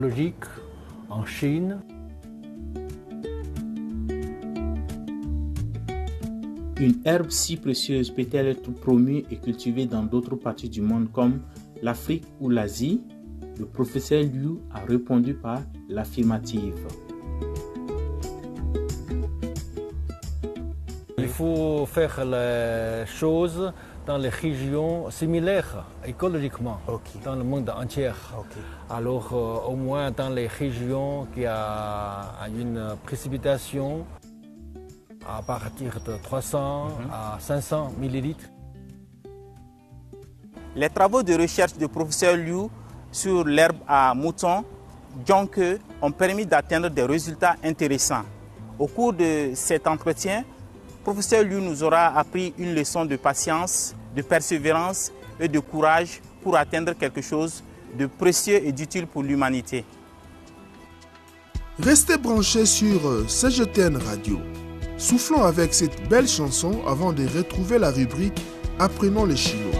Logique en Chine. Une herbe si précieuse peut-elle être promue et cultivée dans d'autres parties du monde comme l'Afrique ou l'Asie? Le professeur Liu a répondu par l'affirmative. Il faut faire les choses dans les régions similaires écologiquement, dans le monde entier. Alors au moins dans les régions qui ont une précipitation à partir de 300 à 500 millilitres. Les travaux de recherche du professeur Liu sur l'herbe à moutons Jiangke ont permis d'atteindre des résultats intéressants. Au cours de cet entretien, le professeur Liu nous aura appris une leçon de patience, de persévérance et de courage pour atteindre quelque chose de précieux et d'utile pour l'humanité. Restez branchés sur CGTN Radio. Soufflons avec cette belle chanson avant de retrouver la rubrique Apprenons le chinois.